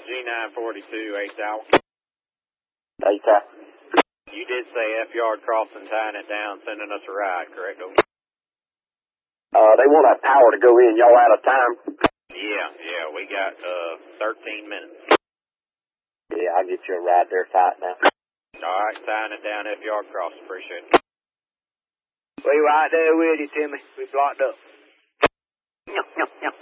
G942, 8th hour. 8th hour. You did say F-yard crossing, tying it down, sending us a ride, correct? They want a power to go in. Y'all out of time? Yeah, we got 13 minutes. Yeah, I'll get you a ride there tight now. All right, tying it down, F-yard crossing. Appreciate it. We right there with you, Timmy. We blocked up.